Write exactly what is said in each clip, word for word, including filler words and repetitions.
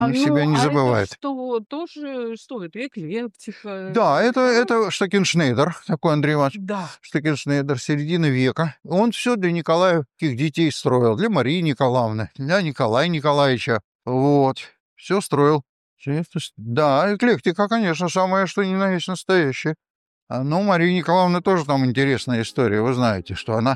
А, Ни себя ну, не а это забывает. что, тоже, что это, эклектика? Да, это Да? это Штекеншнейдер, такой Андрей Иванович Да. Штекеншнейдер середины века. Он все для николаевских детей строил, для Марии Николаевны, для Николая Николаевича. Вот, все строил. Всё это с Да, эклектика, конечно, самое что ни на есть настоящее. А, ну, Марии Николаевны тоже там интересная история. Вы знаете, что она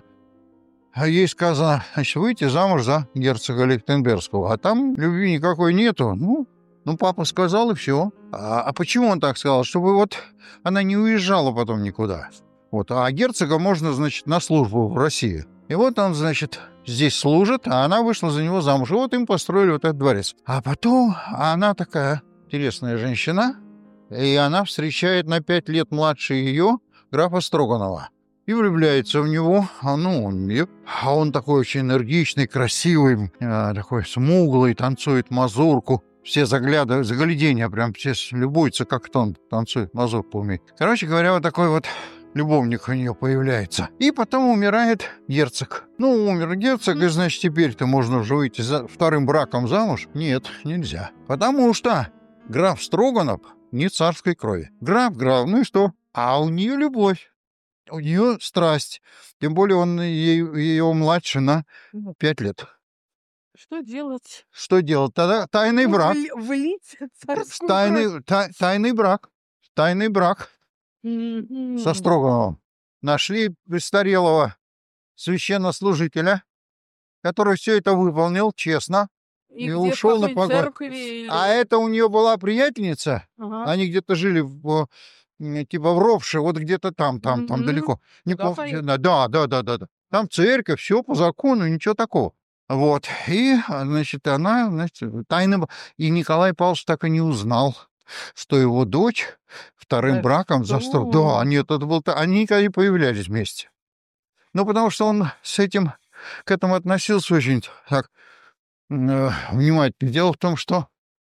а ей сказано, значит, выйти замуж за герцога Лихтенбергского, а там любви никакой нету. Ну, ну папа сказал, и все. А, а почему он так сказал? Чтобы вот она не уезжала потом никуда. Вот, а герцога можно, значит, на службу в России. И вот он, значит, здесь служит, а она вышла за него замуж. И вот им построили вот этот дворец. А потом она такая интересная женщина, и она встречает на пять лет младше ее графа Строганова. И влюбляется в него, а ну, он, и- а он такой очень энергичный, красивый, а, такой смуглый, танцует мазурку. Все заглядывают, загляденья прям все с- любуются, как это он танцует, мазурку умеет. Короче говоря, вот такой вот любовник у нее появляется. И потом умирает герцог. Ну, умер герцог, и, значит, теперь-то можно уже выйти за вторым браком замуж? Нет, нельзя. Потому что граф Строганов не царской крови. Граф, граф, ну и что? А у нее любовь. У нее страсть. Тем более он ее младше на Ну, пять лет. что делать? Что делать? Тогда тайный брак. Вли- Влить Э, царскую кровь. Тайный, та- тайный брак. Тайный брак со Мгм. Строгановым. Нашли престарелого священнослужителя, который все это выполнил честно И и где, в ушел на какой покой. церкви? А это у нее была приятельница. Ага. Они где-то жили в, м, типа в Ровше, вот где-то там, там, там Мгм. далеко. Не Туда помню. поехали. Да, да, да, да, да. Там церковь, все по закону, ничего такого. Вот. И, а, значит, она, значит, тайным... И Николай Павлович так и не узнал, что его дочь вторым Да браком за Строг- Да, что? нет, это был... та- Они никогда не появлялись вместе. Ну, потому что он с этим, к этому относился очень так м, э, внимательно. Дело в том, что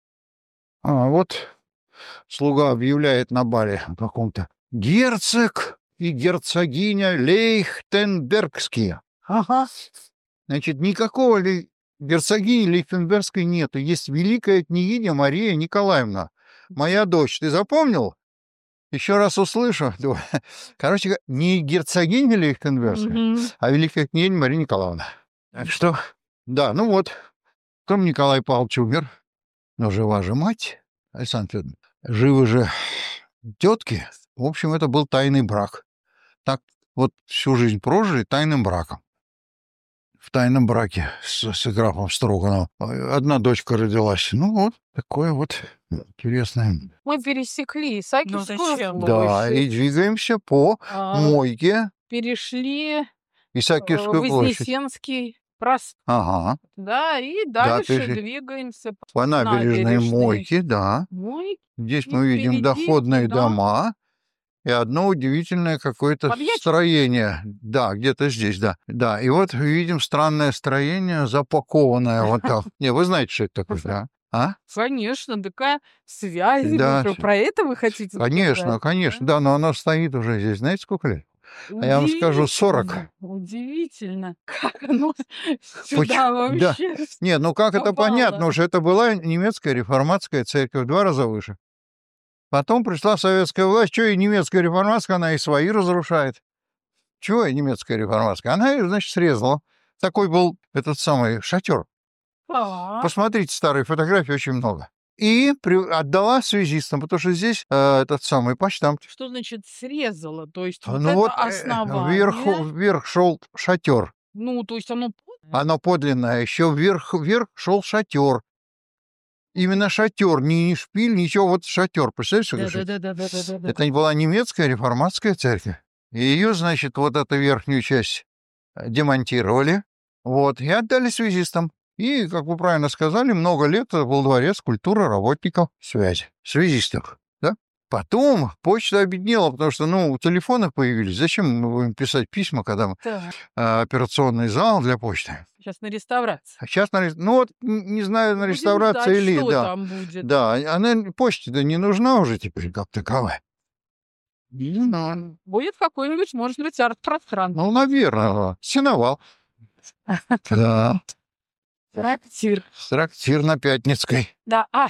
а, вот слуга объявляет на бале каком-то: герцог и герцогиня Лейхтенбергские. Ага. Значит, никакого ли герцогини Лейхтенбергской нету. Есть великая княгиня Мария Николаевна, моя дочь. Ты запомнил? Еще раз услышу. Думаю, короче говоря, не герцогиня Лейхтенбергская, Мгм. а великая княгиня Мария Николаевна. Так что, да, ну вот. Потом Николай Павлович умер, но жива же мать, Александра Федоровна. Живы же тетки. В общем, это был тайный брак. Так вот всю жизнь прожили тайным браком. В тайном браке с, с графом Строгановым. А, одна дочка родилась. Ну вот, такое вот интересное. Мы пересекли Ну Исаакиевскую зачем? Да, и площадь, двигаемся по а, мойке перешли э, Исаакиевскую площадь. Вознесенский проспект, Ага, да, и да, дальше перешли двигаемся по по набережной набережной Мойки, да. Мойки, Здесь и мы видим впереди, доходные да, дома и одно удивительное какое-то подъезд. строение. Да, где-то здесь, да. Да, и вот видим странное строение, запакованное вот так. Не, вы знаете, что это такое, да? А? Конечно, такая связь. Да, Про, про это вы хотите конечно, сказать, конечно, да? да, но оно стоит уже здесь, знаете, сколько лет? А я вам скажу, сорок. Удивительно, удивительно, как оно Поч- сюда Да. вообще Не, ну как это понятно, попало. уже это была немецкая реформатская церковь, в два раза выше. Потом пришла советская власть, что и немецкая реформатская, она и свои разрушает. Чего и немецкая реформатская? Она ее, значит, срезала. Такой был этот самый шатер. А, Посмотрите старые фотографии, очень много. И при- отдала связистам, потому что здесь э, этот самый почтамт. Что значит срезала? То есть А, вот Ну это вот э, вверх, основание, вверх шел шатер. ну, то есть оно Оно подлинное. Еще вверх, вверх шел шатер. Именно шатер, не, не шпиль, ничего, вот шатер. Представляешь, что это шатер? Да-да-да-да-да-да-да. Это была немецкая реформатская церковь. И ее, значит, вот эту верхнюю часть э, демонтировали, вот, и отдали связистам. И, как вы правильно сказали, много лет это был дворец культуры работников связи, связистов, да? Потом почта обеднела, потому что, ну, телефоны появились. Зачем мы будем писать письма, когда мы, Так, э, операционный зал для почты? сейчас на реставрации. А сейчас, на, рес- ну вот, н- не знаю, на Будем реставрации ждать, или, что да. там будет. Да, она почте-то не нужна уже теперь как таковая. Не знаю. Будет какой-нибудь, может быть, арт-пространство. Ну, наверное, сеновал. Да, Трактир. трактир на Пятницкой. Да, а,